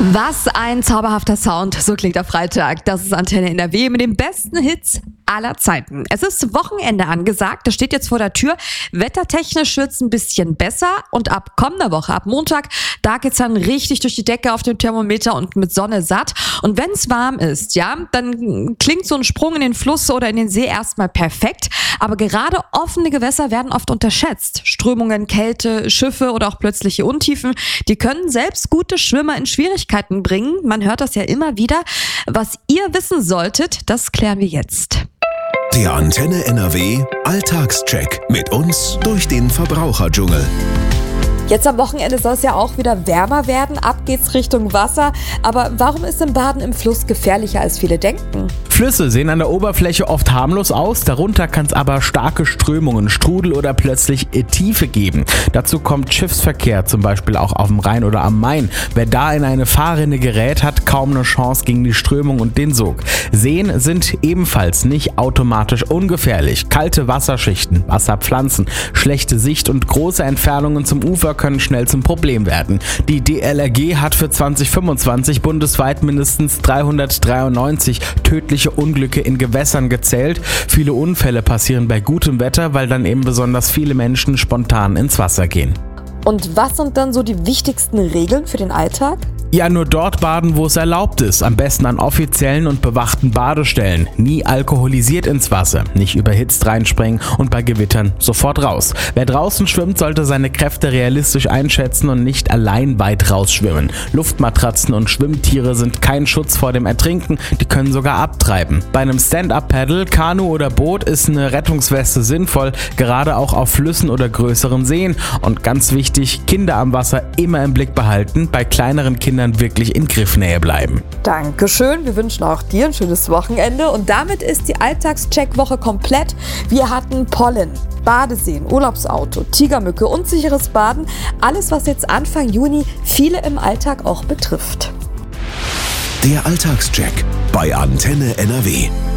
Was ein zauberhafter Sound, so klingt der Freitag. Das ist Antenne NRW mit den besten Hits aller Zeiten. Es ist Wochenende angesagt, das steht jetzt vor der Tür. Wettertechnisch wird's ein bisschen besser und ab kommender Woche, ab Montag, da geht's dann richtig durch die Decke auf dem Thermometer und mit Sonne satt. Und wenn's warm ist, ja, dann klingt so ein Sprung in den Fluss oder in den See erstmal perfekt. Aber gerade offene Gewässer werden oft unterschätzt. Strömungen, Kälte, Schiffe oder auch plötzliche Untiefen, die können selbst gute Schwimmer in Schwierigkeiten bringen. Man hört das ja immer wieder. Was ihr wissen solltet, das klären wir jetzt. Der Antenne NRW Alltagscheck mit uns durch den Verbraucherdschungel. Jetzt am Wochenende soll es ja auch wieder wärmer werden. Ab geht's Richtung Wasser. Aber warum ist denn Baden im Fluss gefährlicher, als viele denken? Flüsse sehen an der Oberfläche oft harmlos aus, darunter kann es aber starke Strömungen, Strudel oder plötzlich Tiefe geben. Dazu kommt Schiffsverkehr, zum Beispiel auch auf dem Rhein oder am Main. Wer da in eine Fahrrinne gerät, hat kaum eine Chance gegen die Strömung und den Sog. Seen sind ebenfalls nicht automatisch ungefährlich. Kalte Wasserschichten, Wasserpflanzen, schlechte Sicht und große Entfernungen zum Ufer können schnell zum Problem werden. Die DLRG hat für 2025 bundesweit mindestens 393 tödliche Unglücke in Gewässern gezählt. Viele Unfälle passieren bei gutem Wetter, weil dann eben besonders viele Menschen spontan ins Wasser gehen. Und was sind dann so die wichtigsten Regeln für den Alltag? Ja, nur dort baden, wo es erlaubt ist. Am besten an offiziellen und bewachten Badestellen. Nie alkoholisiert ins Wasser, nicht überhitzt reinspringen und bei Gewittern sofort raus. Wer draußen schwimmt, sollte seine Kräfte realistisch einschätzen und nicht allein weit rausschwimmen. Luftmatratzen und Schwimmtiere sind kein Schutz vor dem Ertrinken, die können sogar abtreiben. Bei einem Stand-Up-Paddle, Kanu oder Boot ist eine Rettungsweste sinnvoll, gerade auch auf Flüssen oder größeren Seen. Und ganz wichtig, Kinder am Wasser immer im Blick behalten, bei kleineren Kindern wirklich in Griffnähe bleiben. Dankeschön, wir wünschen auch dir ein schönes Wochenende und damit ist die Alltagscheck-Woche komplett. Wir hatten Pollen, Badeseen, Urlaubsauto, Tigermücke, unsicheres Baden, alles was jetzt Anfang Juni viele im Alltag auch betrifft. Der Alltagscheck bei Antenne NRW.